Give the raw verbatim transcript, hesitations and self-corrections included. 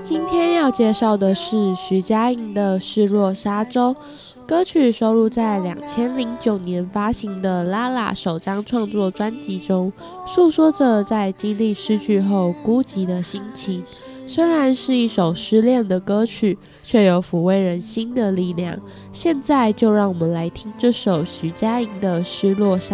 今天要介绍的是徐佳莹的《失落沙洲》，歌曲收录在两千零九年发行的《拉拉》首张创作专辑中，诉说着在经历失去后孤寂的心情。虽然是一首失恋的歌曲，却有抚慰人心的力量。现在就让我们来听这首徐佳莹的《失落沙洲》。